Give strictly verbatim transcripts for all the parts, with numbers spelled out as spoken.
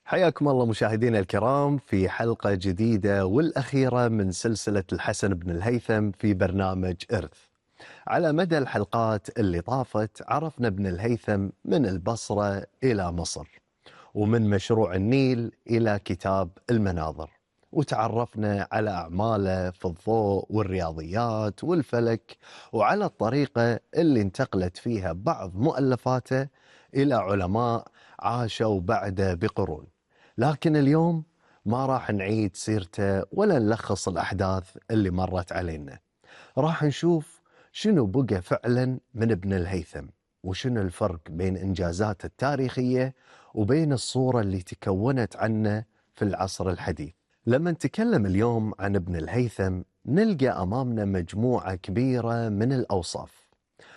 حياكم الله مشاهدينا الكرام في حلقة جديدة والأخيرة من سلسلة الحسن بن الهيثم في برنامج إرث. على مدى الحلقات اللي طافت عرفنا ابن الهيثم من البصرة إلى مصر، ومن مشروع النيل إلى كتاب المناظر، وتعرفنا على أعماله في الضوء والرياضيات والفلك، وعلى الطريقة اللي انتقلت فيها بعض مؤلفاته إلى علماء عاشوا بعده بقرون. لكن اليوم ما راح نعيد سيرته ولا نلخص الأحداث اللي مرت علينا، راح نشوف شنو بقى فعلا من ابن الهيثم، وشنو الفرق بين إنجازاته التاريخية وبين الصورة اللي تكونت عنه في العصر الحديث. لما نتكلم اليوم عن ابن الهيثم نلقى أمامنا مجموعة كبيرة من الأوصاف.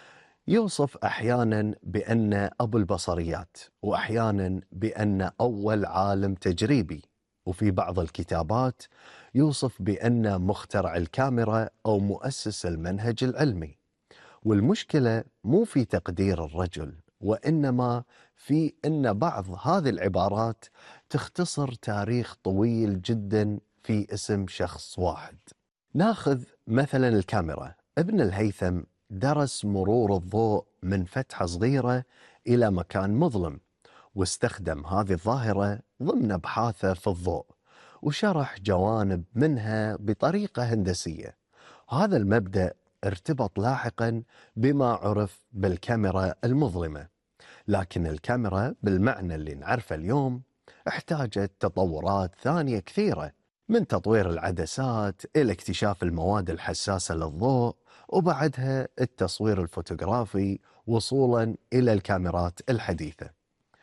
يوصف أحيانا بأن أبو البصريات، وأحيانا بأن أول عالم تجريبي، وفي بعض الكتابات يوصف بأن مخترع الكاميرا أو مؤسس المنهج العلمي. والمشكلة مو في تقدير الرجل، وإنما في أن بعض هذه العبارات تختصر تاريخ طويل جدا في اسم شخص واحد. ناخذ مثلا الكاميرا. ابن الهيثم درس مرور الضوء من فتحة صغيرة إلى مكان مظلم، واستخدم هذه الظاهرة ضمن أبحاثه في الضوء، وشرح جوانب منها بطريقة هندسية. هذا المبدأ ارتبط لاحقا بما عرف بالكاميرا المظلمة. لكن الكاميرا بالمعنى اللي نعرفه اليوم احتاجت تطورات ثانية كثيرة، من تطوير العدسات إلى اكتشاف المواد الحساسة للضوء، وبعدها التصوير الفوتوغرافي، وصولا إلى الكاميرات الحديثة.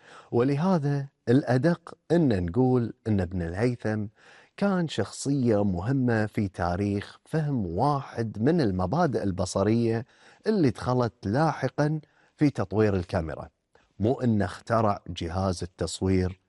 ولهذا الأدق أن نقول أن ابن الهيثم كان شخصية مهمة في تاريخ فهم واحد من المبادئ البصرية اللي دخلت لاحقا في تطوير الكاميرا. مو أنه اخترع جهاز التصوير